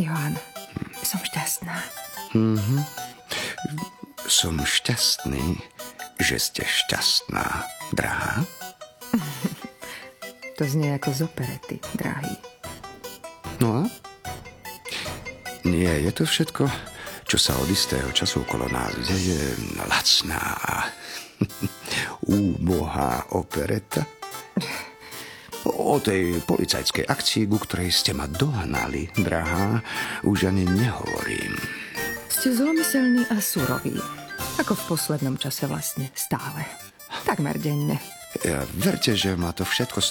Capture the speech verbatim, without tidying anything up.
Johan, som šťastná. Mm-hmm. Som šťastný, že ste šťastná, drahá. To znie ako z operety, drahý. No a? Nie, je to všetko, čo sa od istého času okolo nás deje, lacná a úbohá opereta. O tej policajskej akcii, ku ktorej ste ma dohnali, drahá, už ani nehovorím. Ste zlomyselní a suroví. Ako v poslednom čase vlastne stále. Takmer denne. Ja, verte, že ma to všetko